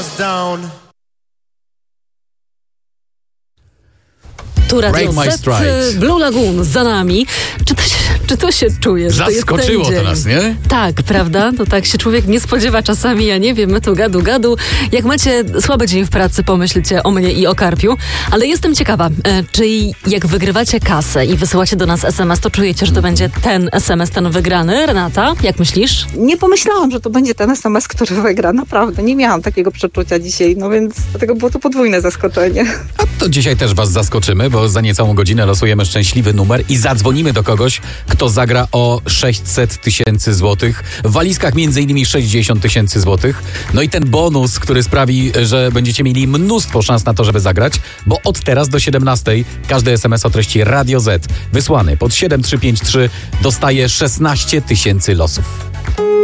Tu Radio Z, Blue Lagoon za nami. Czy to się czuje, że zaskoczyło to jest ten to nas, nie? Tak, prawda? To tak się człowiek nie spodziewa czasami, ja nie wiem, my tu gadu. Jak macie słaby dzień w pracy, pomyślcie o mnie i o Karpiu. Ale jestem ciekawa, czy jak wygrywacie kasę i wysyłacie do nas SMS, to czujecie, że to będzie ten SMS, ten wygrany? Renata, jak myślisz? Nie pomyślałam, że to będzie ten SMS, który wygra. Naprawdę, nie miałam takiego przeczucia dzisiaj, no więc dlatego było to podwójne zaskoczenie. A to dzisiaj też was zaskoczymy, bo za niecałą godzinę losujemy szczęśliwy numer i zadzwonimy do kogoś, kto zagra o 600 000 złotych. W walizkach m.in. 60 000 złotych. No i ten bonus, który sprawi, że będziecie mieli mnóstwo szans na to, żeby zagrać, bo od teraz do 17 każdy SMS o treści Radio Z wysłany pod 7353 dostaje 16 000 losów.